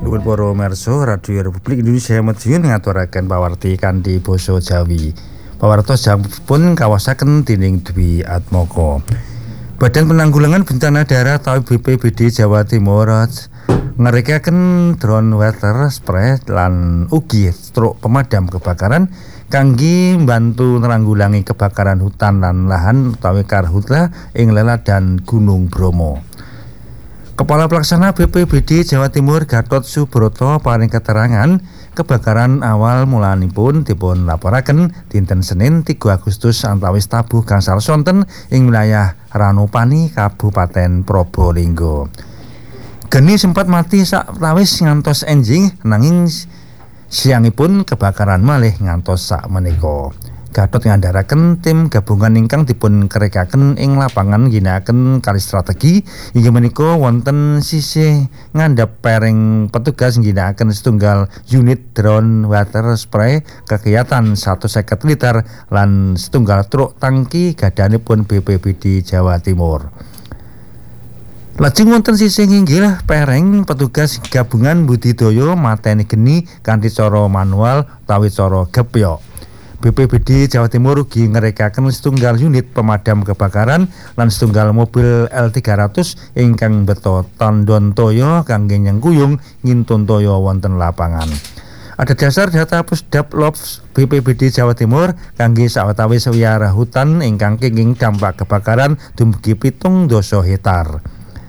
Nuwun para mirsa Radio Republik Indonesia Madiun ngaturaken pawarti kanthi basa Jawi. Pawartos jampun kawasaken dening Dwi Atmoko. Badan Penanggulangan Bencana Daerah atau BPBD Jawa Timur ngerekaken drone water spray lan ugi truk pemadam kebakaran kangge mbantu nanggulangi kebakaran hutan lan lahan utawi karhutla ing Leladan Gunung Bromo. Kepala Pelaksana BPBD Jawa Timur Gatot Subroto paring keterangan kebakaran awal mulanipun dipun laporaken dinten Senin 3 Agustus antawis tabuh gangsal sonten ing wilayah Ranupani Kabupaten Probolinggo. Geni sempat mati saktawis ngantos enjing nanging siangipun kebakaran malih ngantos sak menika. Gatot ngandharaken tim gabungan ingkang dipun kerekaken ing lapangan ginakaken kali strategi inggih menika wonten sisih ngandhap pereng petugas ginakaken setunggal unit drone water spray kegiatan 150 liter lan setunggal truk tangki gadhanipun BPBD Jawa Timur. Lajeng wonten sisih inggih pereng petugas gabungan budidaya mateni geni kanthi cara manual utawi cara gepyok. BPBD Jawa Timur ugi ngerekaken setunggal unit pemadam kebakaran lan setunggal mobil L300 ingkang beto tandon toyo kangge nyengkuyung ngintun toyo wonten lapangan. Ada dasar data Pusdap Lops BPBD Jawa Timur kangge sawetawis wiyara hutan ingkang kenging dampak kebakaran dumugi 7 hektar.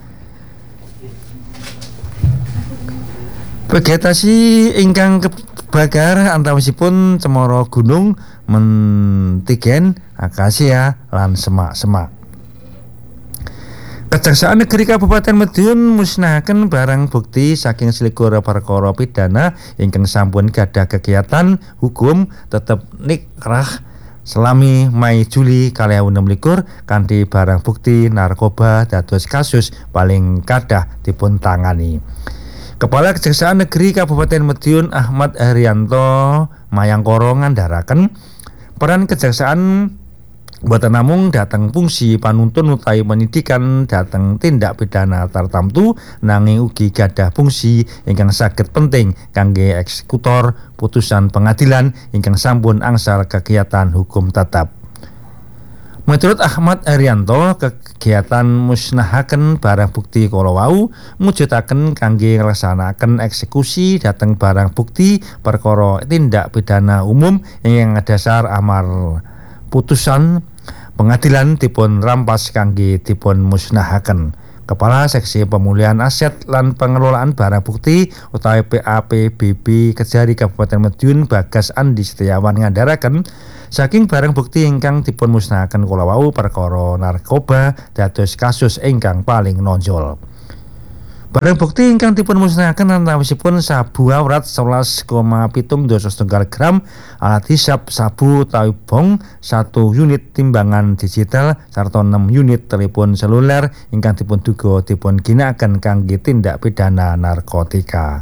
Vegetasi ingkang kebakar antawisipun cemara gunung, mentigen, akasia lan semak-semak. Kejaksaan Negeri Kabupaten Madiun musnahaken barang bukti saking 21 perkara pidana ingkang sampun gadah kegiatan hukum tetep nikrah selami Mei Juli 2026 kanthi barang bukti narkoba dados kasus paling kadah dipun tangani. Kepala Kejaksaan Negeri Kabupaten Madiun Ahmad Haryanto Mayangkara ngandharaken peran kejaksaan boten namung dhateng fungsi panuntun utawi penyidikan dhateng tindak pidana tartamtu nanging ugi gadah fungsi ingkang saged penting kangge eksekutor putusan pengadilan ingkang sampun angsal kegiatan hukum tetap. Menurut Ahmad Haryanto, kegiatan musnahaken barang bukti kala wau mujudaken kangge nglaksanakaken eksekusi dhateng barang bukti perkara tindak pidana umum ingkang adhasar amar putusan pengadilan dipun rampas kangge dipun musnahaken. Kepala Seksi Pemulihan Aset lan Pengelolaan Barang Bukti utawi PAPBB Kejari Kabupaten Madiun Bagas Andi Setiawan ngandharaken saking barang bukti ingkang dipun musnahaken kala wau perkara narkoba dados kasus ingkang paling nonjol. Barang bukti ingkang dipun musnahaken antawisipun sabu awrat 11,7 gram, alat hisab sabu utawi bong, 1 unit timbangan digital sarta 6 unit telepon seluler ingkang dipun duga dipun ginakaken kangge tindak pidana narkotika.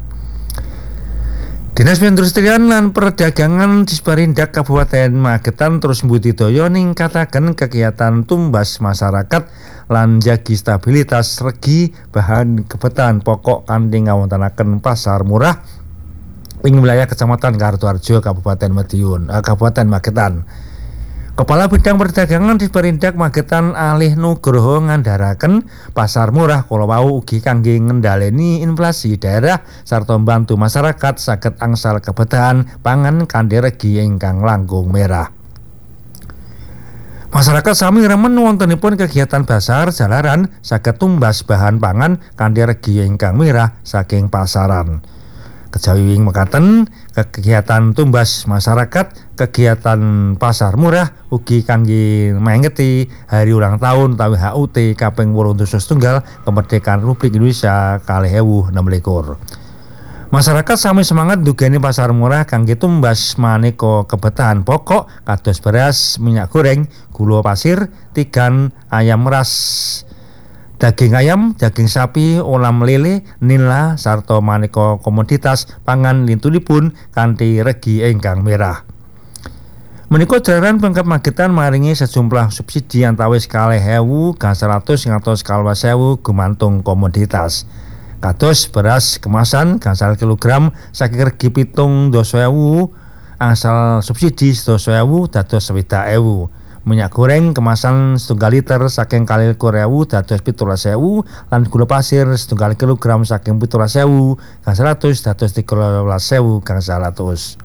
Dinas Perindustrian lan Perdagangan Disperindak Kabupaten Magetan terus mbudidaya ningkataken kegiatan tumbas masyarakat lan njagi stabilitas regi bahan kebutuhan pokok kanthi ngawontenaken pasar murah ing wilayah Kecamatan Kartoharjo Kabupaten Madiun, Kabupaten Magetan. Kepala Bidang Perdagangan Disperindak Magetan Alih Nugroho ngandharaken pasar murah kala wau ugi kangge ngendhaleni inflasi daerah sarta mbantu masyarakat saged angsal kebutuhan pangan kanthi regi ingkang langkung merah. Masyarakat sami remen wontenipun kegiatan pasar jalaran saged tumbas bahan pangan kanthi regi ingkang mirah saking pasaran. Kejawi mekaten kegiatan tumbas masyarakat, kegiatan pasar murah ugi kangge mengeti hari ulang tahun utawi HUT kaping 801 kemerdekaan Republik Indonesia 2026. Masyarakat sami semangat ndugani pasar murah kangge tumbas maneka kebutuhan pokok kados beras, minyak goreng, gula pasir, tigan, ayam ras, daging ayam, daging sapi, ulam lele, nila, sarta maneka komoditas pangan lintunipun kanthi regi ingkang mirah. Menika Jajaran Pemkab Magetan maringi sejumlah subsidi antawis 2.000 ngantos 12.000 gumantung komoditas. Kados beras kemasan gangsal kilogram saking regi 17.000 angsal subsidi 11.000 dados 60.000. Minyak goreng kemasan 1 liter saking 2.000 dados 17.000 lan gula pasir 1 kilogram saking 17.000 gangsal 100 dados 13.000 gangsal 100.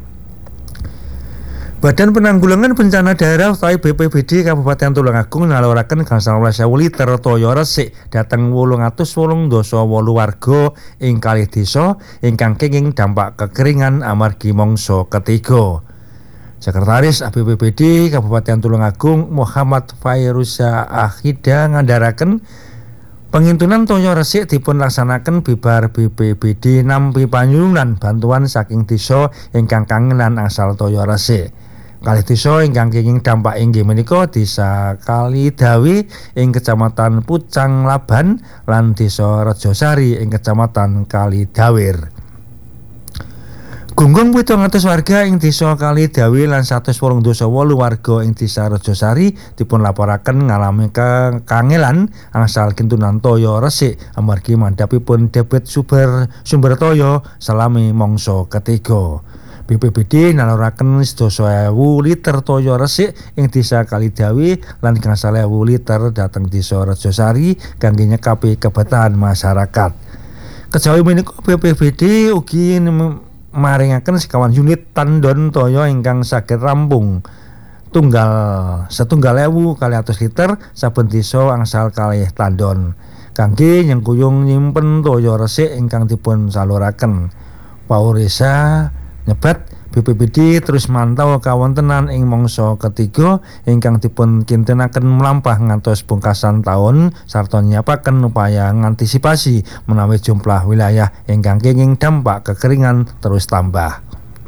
Badan Penanggulangan Bencana Daerah utawi BPBD Kabupaten Tulungagung naluraken gangsal 12.000 liter toya resik dhateng 888 warga ing kalih desa ingkang kenging dampak kekeringan amargi mangsa ketiga. Sekretaris BPBD Kabupaten Tulungagung Muhammad Fairuza Akhida ngandharaken pengintunan toya resik dipun laksanaken bibar BPBD nampi panyulunan bantuan saking desa ingkang kangelan asal toya resik. Kalih desa ingkang kenging dampak inggih menika Desa Kalidawi ing Kecamatan Pucang Laban lan Desa Rejosari ing Kecamatan Kalidawir. Gunggung 700 warga ing Desa Kalidawi lan 188 warga ing Desa Rejosari dipun laporaken ngalami kangelan angsal kintunan toya resik amargi mandhapipun debit sumber toya salami mangsa ketiga. BPBD naluraken 12.000 liter toya resik ing Desa Kalidawi lan 1.000 liter dhateng Desa Rejosari kangge nyekapi kebutuhan masyarakat. Kejawi menika BPBD ugi maringaken sekawan unit tandon toya ingkang saged rampung setunggal 1.000 kali 100 liter saben desa angsal kalih tandon kangge nyengkuyung nyimpen toya resik ingkang dipun saluraken. Pauresa nyebat BPBD terus mantau kawontenan ing mangsa ketiga ingkang dipun kintenaken mlampah ngantos pungkasan taun sarta nyiapaken upaya ngantisipasi menawi jumlah wilayah ingkang kenging dampak kekeringan terus tambah.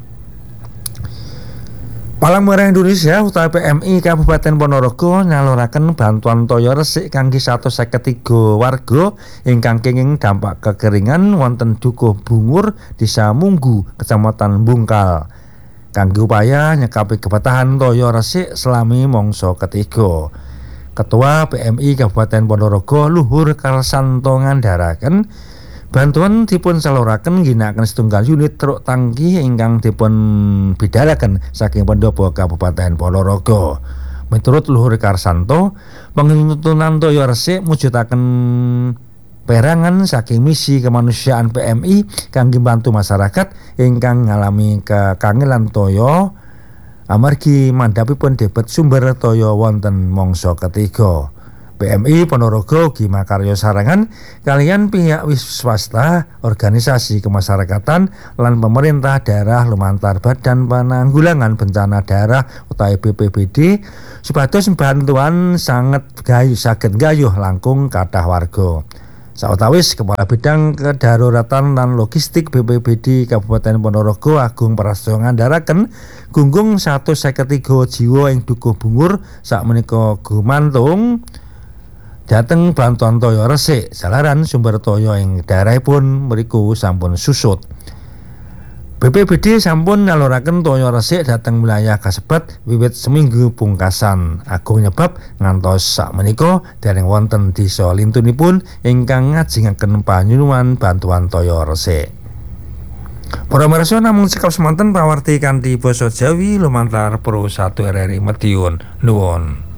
Palang Merah Indonesia utawi PMI Kabupaten Ponorogo nyaluraken bantuan toya resik kangge 153 warga ingkang kenging dampak kekeringan wonten Dukuh Bungur, Desa Munggu, Kecamatan Bungkal. Kangge upaya nyekapi kebutuhan toya resik selami mangsa ketiga. Ketua PMI Kabupaten Ponorogo Luhur Karsanto ngandharaken bantuan dipun saluraken ginakaken 1 unit truk tangki ingkang dipun bidhalaken saking Pendopo Kabupaten Ponorogo. Miturut Luhur Karsanto, pengintunan toya resik mujudaken perangan saking misi kemanusiaan PMI kangge bantu masyarakat ingkang ngalami kekangelan toya amargi mandhapipun debit sumber toya wonten mangsa ketiga. PMI Ponorogo ugi makarya sarangan kalian pihak swasta, organisasi kemasyarakatan lan pemerintah daerah lumantar Badan Penanggulangan Bencana Daerah utawi BPBD supados bantuan saged gayuh langkung kathah warga. Sawetawis Kepala Bidang Kedaruratan lan Logistik BPBD Kabupaten Ponorogo Agung Prasetyo ngandharaken gunggung 153 jiwa ing Dukuh Bungur sakmenika gumantung dhateng bantuan toya resik jalaran sumber toya ing daerahipun mriku sampun susut. BPBD sampun naluraken toya resik dhateng wilayah kasebat wiwit seminggu pungkasan. Agung nyebab ngantos sakmenika dereng wonten desa lintunipun ingkang ngajengaken panyuwunan bantuan toya resik. Para mirsa namung cekap semanten pawarti kanthi basa Jawi lumantar Pro 1 RRI Madiun. Nuwun.